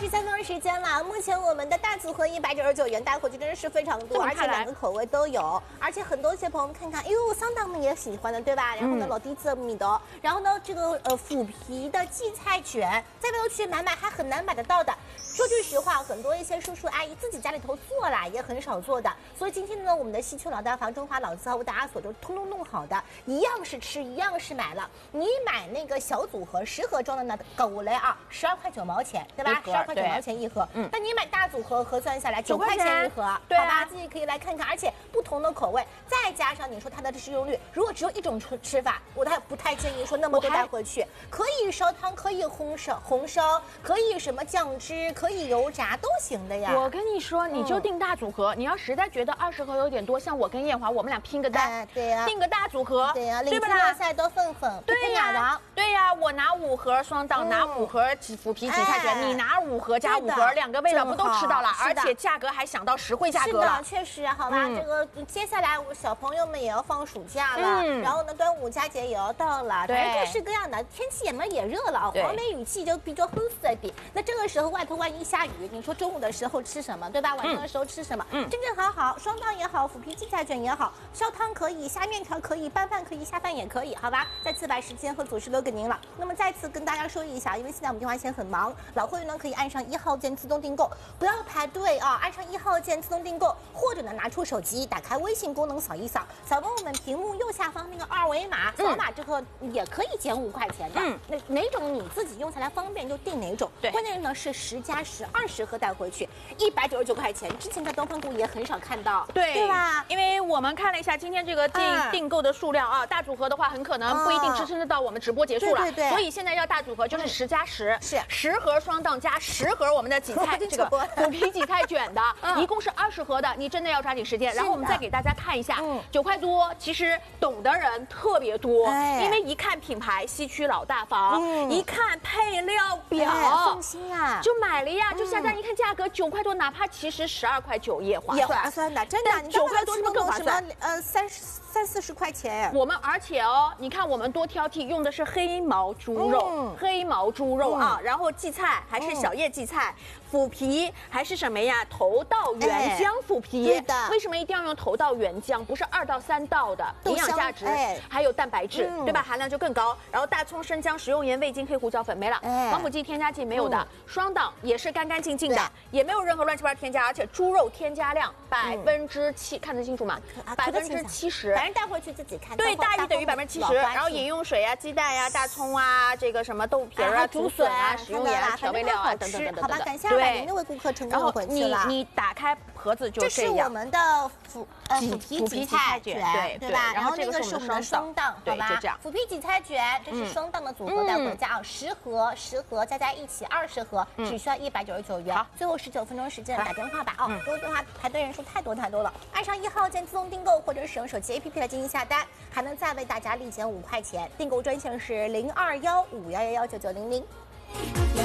23分钟时间了，目前我们的大组合199元，大伙就真的是非常多，而且2个口味都有，而且很多一些朋友们看看，哎呦，桑当们也喜欢的，对吧？然后呢，老弟子米的，然后呢，这个腐皮的荠菜卷，在外头去买还很难买得到的。说句实话，很多一些叔叔阿姨自己家里头做啦，也很少做的。所以今天呢，我们的西秋老大房中华老字号为大家所通通弄好的，一样是吃，一样是买了。你买那个小组合10盒装的呢，狗雷啊，12块9毛钱，对吧？12块9毛钱一盒。但你买大组合核算下来9块钱一盒，对好吧？自己可以来看看，而且不同的口味，再加上你说它的使用率，如果只有一种吃法，我不太建议说那么多带回去。可以烧汤，可以红烧，可以什么酱汁，可以油炸都行的呀。 我跟你说，你就定大组合。你要实在觉得20盒有点多，像我跟艳华，我们俩拼个单， 对呀， 定个大组合， 对呀，对吧？菜多份， 对呀，对呀，我拿5盒双档，拿5盒腐皮荠菜卷，你拿5盒加5盒，2个味道不都吃到了？而且价格还想到实惠价格了。 是的，确实，好吧。这个接下来小朋友们也要放暑假了，然后呢，端午佳节也要到了，反正各式各样的，天气也热了，黄梅雨季就比较黑色一点。那这个时候外头万一下雨，你说中午的时候吃什么，对吧？晚上的时候吃什么？正好，双档也好，腐皮荠菜卷也好，烧汤可以，下面条可以，拌饭可以，下饭也可以，好吧？再次把时间和组织留给您了。那么再次跟大家说一下，因为现在我们电话线很忙，老会员呢可以按上1号键自动订购，不要排队啊，按上1号键自动订购，或者呢拿出手机，打开微信功能扫一扫，扫到我们屏幕右下方那个2维码，扫码之后也可以减5块钱的。那哪种你自己用起来方便就订哪种。对，关键呢是10加10 20盒带回去，199块钱。之前在东方谷也很少看到，对吧？ 因为我们看了一下今天这个订购的数量啊，大组合的话很可能不一定支撑得到我们直播结束了， 对。 所以现在要大组合就是10加10，是10盒双档加10盒我们的荠菜这个腐皮荠菜卷的，一共是20盒的，你真的要抓紧时间。然后我们再给大家看一下，9块多，其实懂的人特别多，因为一看品牌西区老大房，一看配料表， 放心啊， 就买了呀，就下单一看价格9块多，哪怕其实12块9也划算的，真的 ，9块多是不是更划算 ？30、40块钱。 我们而且哦，你看我们多挑剔，用的是黑毛猪肉，啊，然后荠菜还是小叶荠菜，腐皮还是什么呀？头道原浆腐皮。 对的。 为什么一定要用头道原浆？不是2到3道的，营养价值还有蛋白质，对吧？含量就更高。然后大葱、生姜、食用盐、味精、黑胡椒粉没了，防腐剂、添加剂没有的，双档也是干干净净的，也没有任何乱七八糟添加，而且猪肉添加量7%，看得清楚吗？70%。 反正带回去自己看。 对，大于等于70%。然后饮用水啊、鸡蛋呀、大葱啊、这个什么豆皮啊、竹笋啊、食用盐啊、调味料啊等等。 好吧，感谢206位顾客成功回去了。 你打开盒子就这样。 这是我们的腐皮荠菜卷，对吧？然后那个是我们的双档，好吧？腐皮荠菜卷，这是双档的组合带回家啊，10盒加在一起20盒，只需要199元。最后19分钟时间打电话吧啊！如果电话排队人数太多了，按上1号键自动订购，或者使用手机 APP 来进行下单，还能再为大家立减5块钱。订购专线是0215119900。